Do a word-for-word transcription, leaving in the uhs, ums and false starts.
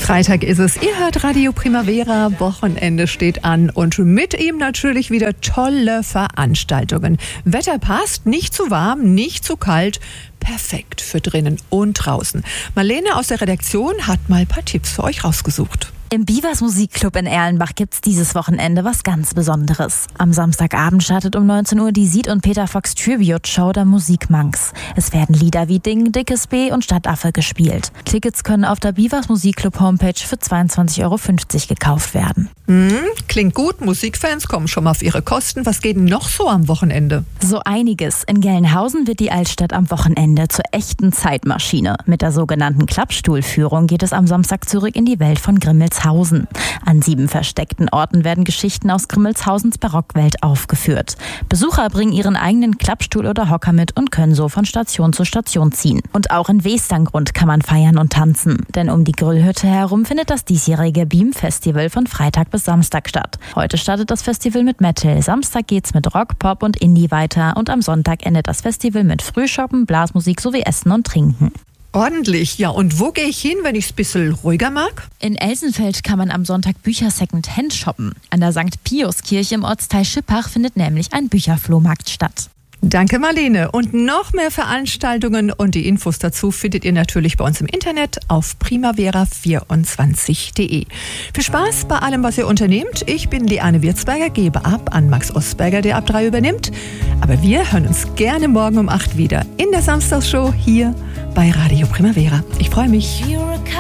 Freitag ist es. Ihr hört Radio Primavera. Wochenende steht an und mit ihm natürlich wieder tolle Veranstaltungen. Wetter passt, nicht zu warm, nicht zu kalt. Perfekt für drinnen und draußen. Marlene aus der Redaktion hat mal ein paar Tipps für euch rausgesucht. Im Bivas Musikclub in Erlenbach gibt's dieses Wochenende was ganz Besonderes. Am Samstagabend startet um neunzehn Uhr die Sied und Peter Fox Tribute Show der Musikmonks. Es werden Lieder wie Ding, Dickes B und Stadtaffe gespielt. Tickets können auf der Bivas Musikclub Homepage für zweiundzwanzig Euro fünfzig gekauft werden. Hm, klingt gut, Musikfans kommen schon mal auf ihre Kosten. Was geht denn noch so am Wochenende? So einiges. In Gelnhausen wird die Altstadt am Wochenende zur echten Zeitmaschine. Mit der sogenannten Klappstuhlführung geht es am Samstag zurück in die Welt von Grimmelshausen. An sieben versteckten Orten werden Geschichten aus Grimmelshausens Barockwelt aufgeführt. Besucher bringen ihren eigenen Klappstuhl oder Hocker mit und können so von Station zu Station ziehen. Und auch in Westerngrund kann man feiern und tanzen. Denn um die Grillhütte herum findet das diesjährige Beam Festival von Freitag bis Samstag statt. Heute startet das Festival mit Metal, Samstag geht's mit Rock, Pop und Indie weiter und am Sonntag endet das Festival mit Frühshoppen, Blasmusik sowie Essen und Trinken. Ordentlich, ja. Und wo gehe ich hin, wenn ich es ein bisschen ruhiger mag? In Elsenfeld kann man am Sonntag Bücher Secondhand shoppen. An der Sankt Pius Kirche im Ortsteil Schippach findet nämlich ein Bücherflohmarkt statt. Danke Marlene. Und noch mehr Veranstaltungen und die Infos dazu findet ihr natürlich bei uns im Internet auf primavera vierundzwanzig punkt de. Viel Spaß bei allem, was ihr unternehmt. Ich bin Liane Wirtsberger, gebe ab an Max Ostberger, der ab drei übernimmt. Aber wir hören uns gerne morgen um acht wieder in der Samstagsshow hier bei Radio Primavera. Ich freue mich.